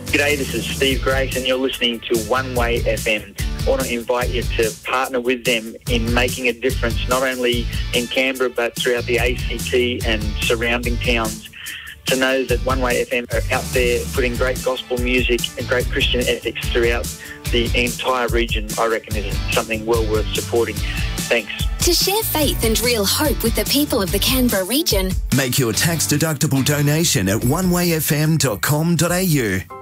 G'day, this is Steve Grace and you're listening to One Way FM. I want to invite you to partner with them in making a difference, not only in Canberra but throughout the ACT and surrounding towns. To know that One Way FM are out there putting great gospel music and great Christian ethics throughout the entire region, I reckon is something well worth supporting. Thanks. To share faith and real hope with the people of the Canberra region, make your tax-deductible donation at onewayfm.com.au.